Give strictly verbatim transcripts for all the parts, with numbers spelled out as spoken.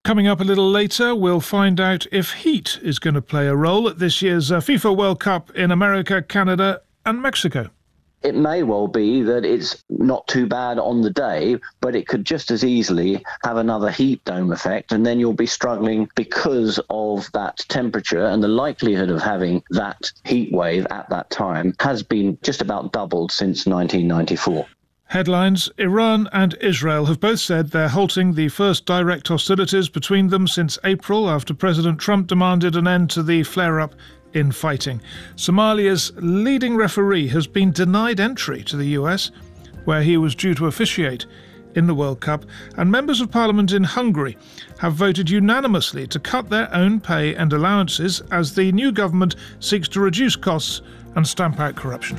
Coming up a little later, we'll find out if heat is going to play a role at this year's uh, FIFA World Cup in America, Canada and Mexico. It may well be that it's not too bad on the day, but it could just as easily have another heat dome effect, and then you'll be struggling because of that temperature, and the likelihood of having that heat wave at that time has been just about doubled since nineteen ninety-four. Headlines: Iran and Israel have both said they're halting the first direct hostilities between them since April, after President Trump demanded an end to the flare-up in fighting. Somalia's leading referee has been denied entry to the U S, where he was due to officiate in the World Cup, and members of parliament in Hungary have voted unanimously to cut their own pay and allowances as the new government seeks to reduce costs and stamp out corruption.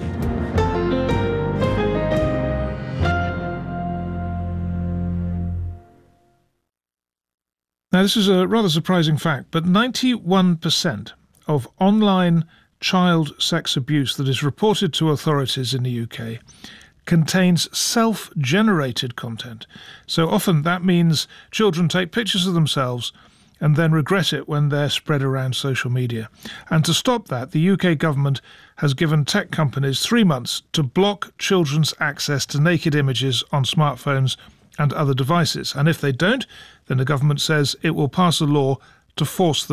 Now, this is a rather surprising fact, but ninety-one percent of online child sex abuse that is reported to authorities in the U K contains self-generated content. So often that means children take pictures of themselves and then regret it when they're spread around social media. And to stop that, the U K government has given tech companies three months to block children's access to naked images on smartphones and other devices. And if they don't, then the government says it will pass a law to force them